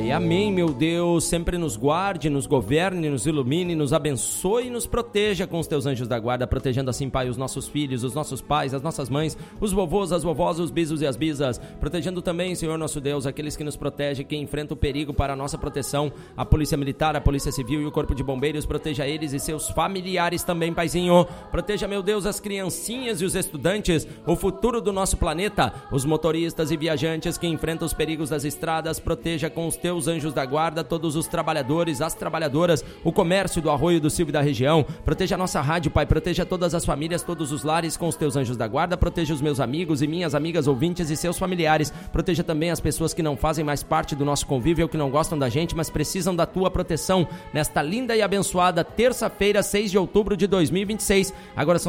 Pai. Amém, meu Deus. Sempre nos guarde, nos governe, nos ilumine, nos abençoe e nos proteja com os teus anjos da guarda, protegendo assim, Pai, os nossos filhos, os nossos pais, as nossas mães, os vovôs, as vovós, os bisos e as bisas. Protegendo também, Senhor nosso Deus, aqueles que nos protegem, que enfrentam o perigo para a nossa proteção. A Polícia Militar, a Polícia Civil e o Corpo de Bombeiros. Proteja eles e seus familiares também, Paizinho. Proteja, meu Deus, as criancinhas e os estudantes, o futuro do nosso planeta, os motoristas e viajantes que enfrentam os perigos das estradas. Proteja com os teus anjos da guarda todos os trabalhadores, as trabalhadoras, o comércio do Arroio do Silva e da região. Proteja a nossa rádio, Pai. Proteja todas as famílias, todos os lares com os teus anjos da guarda. Proteja os meus amigos e minhas amigas ouvintes e seus familiares. Proteja também as pessoas que não fazem mais parte do nosso convívio, que não gostam da gente, mas precisam da tua proteção nesta linda e abençoada terça-feira, 6 de outubro de 2026. Agora são